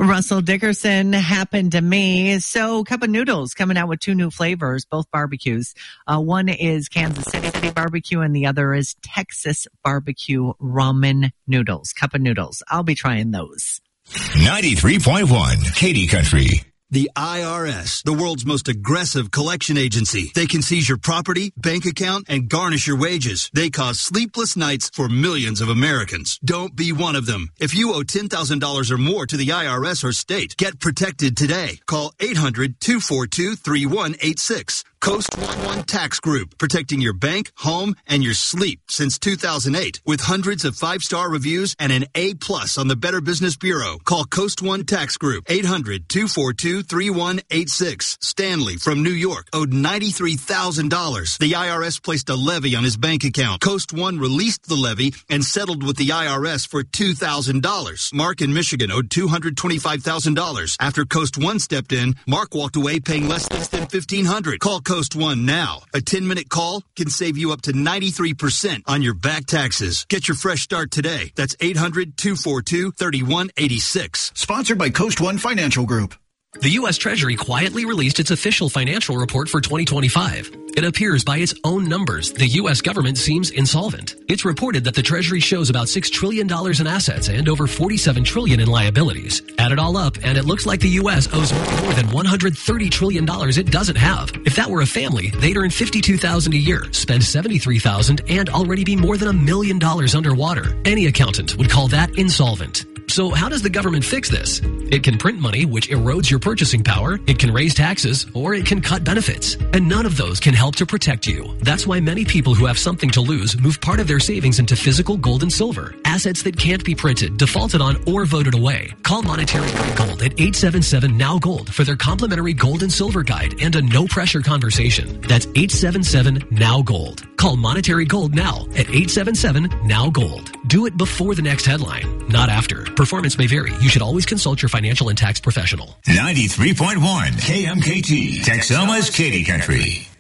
Russell Dickerson, happened to me. So Cup of Noodles coming out with 2 new flavors, both barbecues. One is Kansas City barbecue and the other is Texas barbecue ramen noodles. Cup of Noodles. I'll be trying those. 93.1 Katy Country. The IRS, the world's most aggressive collection agency. They can seize your property, bank account, and garnish your wages. They cause sleepless nights for millions of Americans. Don't be one of them. If you owe $10,000 or more to the IRS or state, get protected today. Call 800-242-3186. Coast 11 Tax Group, protecting your bank, home, and your sleep since 2008. With hundreds of 5-star reviews and an A+ on the Better Business Bureau. Call Coast 1 Tax Group, 800-242-3186. Stanley from New York owed $93,000. The IRS placed a levy on his bank account. Coast 1 released the levy and settled with the IRS for $2,000. Mark in Michigan owed $225,000. After Coast 1 stepped in, Mark walked away paying less than $1,500. Call Coast 1 now. A 10-minute call can save you up to 93% on your back taxes. Get your fresh start today. That's 800-242-3186. Sponsored by Coast 1 Financial Group. The U.S. Treasury quietly released its official financial report for 2025. It appears by its own numbers, the U.S. government seems insolvent. It's reported that the Treasury shows about $6 trillion in assets and over $47 trillion in liabilities. Add it all up, and it looks like the U.S. owes more than $130 trillion it doesn't have. If that were a family, they'd earn $52,000 a year, spend $73,000, and already be more than $1 million underwater. Any accountant would call that insolvent. So how does the government fix this? It can print money, which erodes your purchasing power. It can raise taxes, or it can cut benefits. And none of those can help to protect you. That's why many people who have something to lose move part of their savings into physical gold and silver. Assets that can't be printed, defaulted on, or voted away. Call Monetary Gold at 877-NOW-GOLD for their complimentary gold and silver guide and a no-pressure conversation. That's 877-NOW-GOLD. Call Monetary Gold now at 877-NOW-GOLD. Do it before the next headline, not after. Performance may vary. You should always consult your financial and tax professional. 93.1 KMKT, Texoma's Katy Country.